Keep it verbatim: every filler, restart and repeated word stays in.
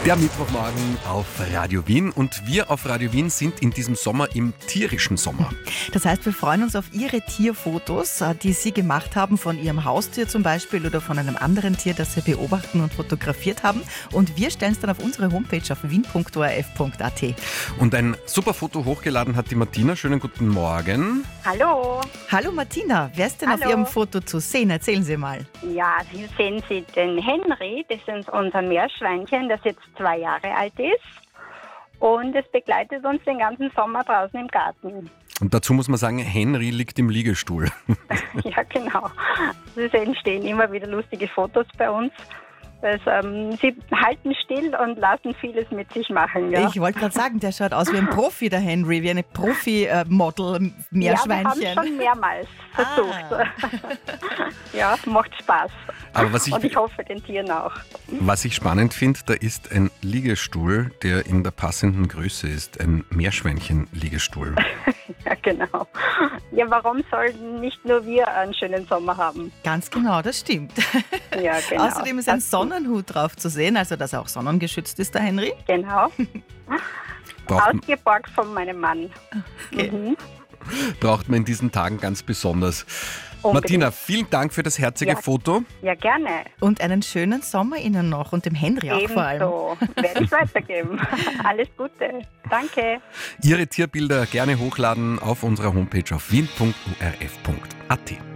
Der Mittwochmorgen auf Radio Wien und wir auf Radio Wien sind in diesem Sommer im tierischen Sommer. Das heißt, wir freuen uns auf Ihre Tierfotos, die Sie gemacht haben, von Ihrem Haustier zum Beispiel oder von einem anderen Tier, das Sie beobachten und fotografiert haben. Und wir stellen es dann auf unsere Homepage auf wien punkt o r f punkt a t. Und ein super Foto hochgeladen hat die Martina. Schönen guten Morgen. Hallo. Hallo Martina, wer ist denn Hallo. auf Ihrem Foto zu sehen? Erzählen Sie mal. Ja, hier sehen Sie den Henry, das ist unser Meerschweinchen, das jetzt zwei Jahre alt ist. Und es begleitet uns den ganzen Sommer draußen im Garten. Und dazu muss man sagen, Henry liegt im Liegestuhl. Ja, genau. Es entstehen immer wieder lustige Fotos bei uns. Das, ähm, sie halten still und lassen vieles mit sich machen. Ja. Ich wollte gerade sagen, der schaut aus wie ein Profi, der Henry, wie eine Profi-Model-Meerschweinchen. Ja, wir haben schon mehrmals versucht. Ah. Ja, macht Spaß. Aber was ich, und ich hoffe, den Tieren auch. was ich spannend finde, da ist ein Liegestuhl, der in der passenden Größe ist. Ein Meerschweinchen-Liegestuhl. Ja, genau. Ja, warum sollten nicht nur wir einen schönen Sommer haben? Ganz genau, das stimmt. Ja, genau. Außerdem ist ein Das- Sonnenhut drauf zu sehen, also dass er auch sonnengeschützt ist, der Henry. Genau. Braucht, Ausgeborgt von meinem Mann. Okay. Mhm. braucht man in diesen Tagen ganz besonders. Unbedingt. Martina, vielen Dank für das herzige Ja. Foto. Ja, gerne. Und einen schönen Sommer Ihnen noch und dem Henry auch vor allem. Ebenso. Werde ich weitergeben. Alles Gute. Danke. Ihre Tierbilder gerne hochladen auf unserer Homepage auf wien punkt o r f punkt a t.